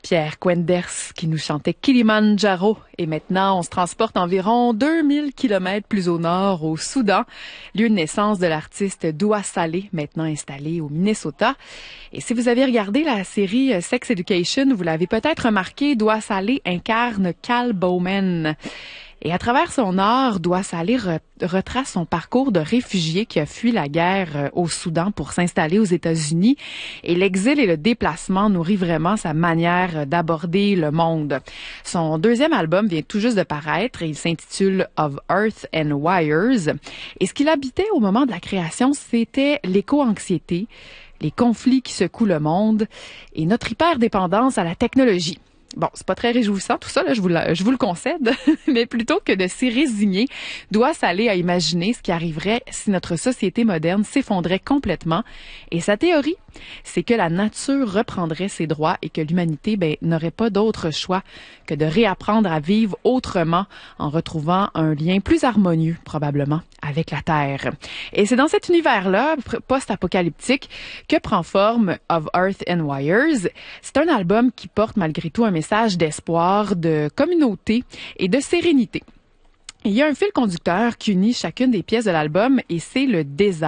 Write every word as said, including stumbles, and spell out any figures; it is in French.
Pierre Quenders qui nous chantait Kilimandjaro. Et maintenant, on se transporte environ deux mille kilomètres plus au nord, au Soudan, lieu de naissance de l'artiste Doua Saleh, maintenant installé au Minnesota. Et si vous avez regardé la série Sex Education, vous l'avez peut-être remarqué, Doua Saleh incarne Cal Bowman. Et à travers son art, Doua Saleh re retrace son parcours de réfugié qui a fui la guerre au Soudan pour s'installer aux États-Unis. Et l'exil et le déplacement nourrit vraiment sa manière d'aborder le monde. Son deuxième album vient tout juste de paraître et il s'intitule Of Earth and Wires. Et ce qu'il habitait au moment de la création, c'était l'éco-anxiété, les conflits qui secouent le monde et notre hyperdépendance à la technologie. Bon, c'est pas très réjouissant tout ça, là, je vous, la, je vous le concède, mais plutôt que de s'y résigner, Doua Saleh a imaginé ce qui arriverait si notre société moderne s'effondrait complètement. Et sa théorie, c'est que la nature reprendrait ses droits et que l'humanité ben, n'aurait pas d'autre choix que de réapprendre à vivre autrement en retrouvant un lien plus harmonieux, probablement, avec la Terre. Et c'est dans cet univers-là, post-apocalyptique, que prend forme Of Earth and Wires. C'est un album qui porte malgré tout un message d'espoir, de communauté et de sérénité. Il y a un fil conducteur qui unit chacune des pièces de l'album et c'est le désert.